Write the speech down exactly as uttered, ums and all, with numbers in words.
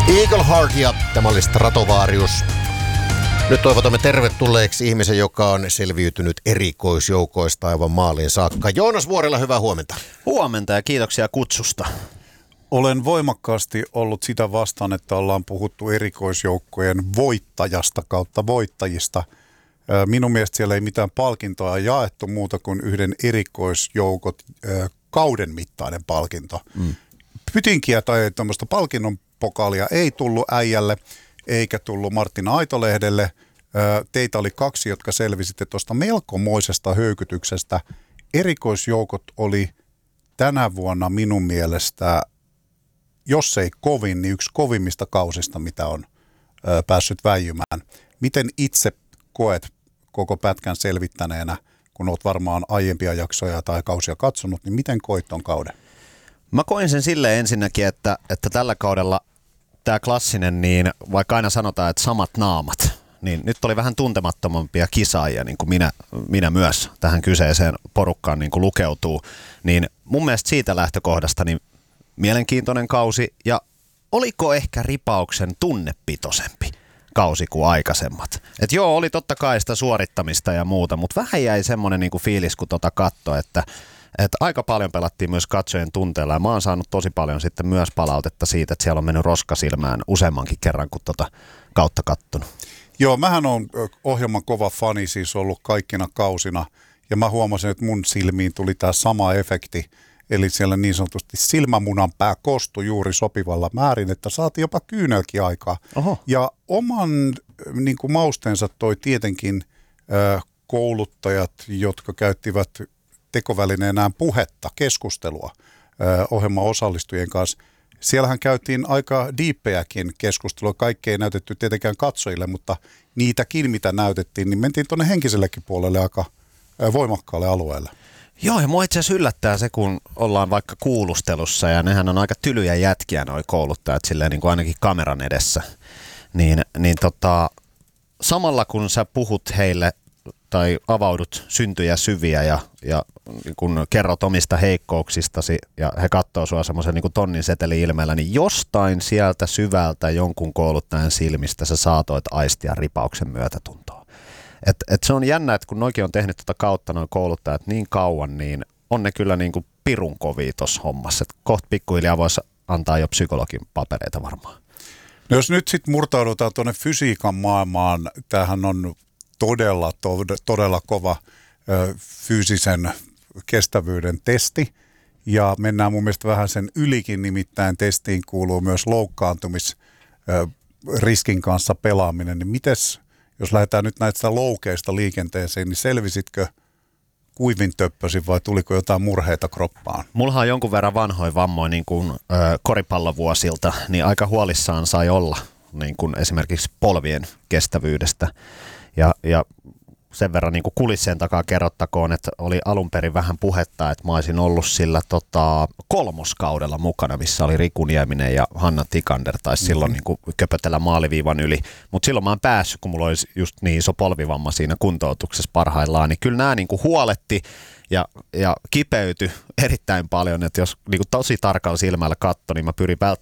Eagle Heart ja tämä oli Stratovarius. Nyt toivotamme tervetulleeksi ihmisen, joka on selviytynyt erikoisjoukoista aivan maaliin saakka. Joonas Vuorela, hyvää huomenta. Huomenta ja kiitoksia kutsusta. Olen voimakkaasti ollut sitä vastaan, että ollaan puhuttu erikoisjoukkojen voittajasta kautta voittajista. Minun mielestä siellä ei mitään palkintoa jaettu muuta kuin yhden erikoisjoukot kauden mittainen palkinto. Mm. Pytinkiä tai tämmöistä palkinnon pokaalia ei tullut äijälle eikä tullut Martin Aitolehdelle. Teitä oli kaksi, jotka selvisitte tuosta melkomoisesta höykytyksestä. Erikoisjoukot oli tänä vuonna minun mielestä, jos ei kovin, niin yksi kovimmista kausista, mitä on päässyt väijymään. Miten itse koet koko pätkän selvittäneenä, kun olet varmaan aiempia jaksoja tai kausia katsonut, niin miten koit ton kauden? Mä koin sen silleen ensinnäkin, että, että tällä kaudella tämä klassinen, niin vaikka aina sanotaan, että samat naamat, niin nyt oli vähän tuntemattomampia kisaajia, niin kuin minä, minä myös tähän kyseiseen porukkaan niin kuin lukeutuu. Niin mun mielestä siitä lähtökohdasta niin mielenkiintoinen kausi, ja oliko ehkä ripauksen tunnepitoisempi kausi kuin aikaisemmat. Et joo, oli totta kai sitä suorittamista ja muuta, mutta vähän jäi semmoinen niin kuin fiilis, kun tota katsoi, että Että aika paljon pelattiin myös katsojien tunteella, ja mä oon saanut tosi paljon sitten myös palautetta siitä, että siellä on mennyt roskasilmään useammankin kerran, kun tota kautta kattonut. Joo, mähän on ohjelman kova fani siis ollut kaikkina kausina, ja mä huomasin, että mun silmiin tuli tämä sama efekti, eli siellä niin sanotusti silmämunan pää kostui juuri sopivalla määrin, että saatiin jopa kyynelkin aikaa. Oho. Ja oman niin kuin mausteensa toi tietenkin äh, kouluttajat, jotka käyttivät tekovälineenään puhetta, keskustelua ö, ohjelman osallistujien kanssa. Siellähän käytiin aika diippejäkin keskustelua. Kaikki ei näytetty tietenkään katsojille, mutta niitäkin, mitä näytettiin, niin mentiin tuonne henkisellekin puolelle aika ö, voimakkaalle alueelle. Joo, ja mua itse asiassa yllättää se, kun ollaan vaikka kuulustelussa, ja nehän on aika tylyjä jätkiä noi kouluttajat, silleen niin kuin ainakin kameran edessä. Niin, niin tota, samalla kun sä puhut heille tai avaudut syntyjä syviä ja, ja kun kerrot omista heikkouksistasi ja he katsoo sua semmoisen niin tonnin seteli-ilmeellä, niin jostain sieltä syvältä jonkun kouluttajan silmistä sä saatoit aistia ripauksen myötätuntoa. Et, et se on jännä, että kun noikin on tehnyt tätä kautta noin kouluttajat niin kauan, niin on ne kyllä niin kuin pirun kovia tuossa hommassa. Et kohta pikkuhiljaa voisi antaa jo psykologin papereita varmaan. No jos nyt sitten murtaudutaan tuonne fysiikan maailmaan, tämähän on todella, todella kova ö, fyysisen kestävyyden testi, ja mennään mun mielestä vähän sen ylikin, nimittäin testiin kuuluu myös loukkaantumisriskin kanssa pelaaminen. Niin mites, jos lähdetään nyt näistä loukeista liikenteeseen, niin selvisitkö kuivin töppösin vai tuliko jotain murheita kroppaan? Mulla on jonkun verran vanhoja vammoja niin kuin ö, koripallovuosilta, niin aika huolissaan sai olla niin kuin esimerkiksi polvien kestävyydestä. Ja, ja sen verran niin kuin kulissien takaa kerrottakoon, että oli alun perin vähän puhetta, että mä olisin ollut sillä tota, kolmoskaudella mukana, missä oli Riku Nieminen ja Hanna Tikander, taisi mm-hmm. silloin niin kuin köpötellä maaliviivan yli. Mutta silloin mä oon päässyt, kun mulla olisi just niin iso polvivamma siinä kuntoutuksessa parhaillaan, niin kyllä nämä niin kuin huoletti ja, ja kipeytyi erittäin paljon, että jos niin kuin tosi tarkalla silmällä katsoi, niin mä pyrin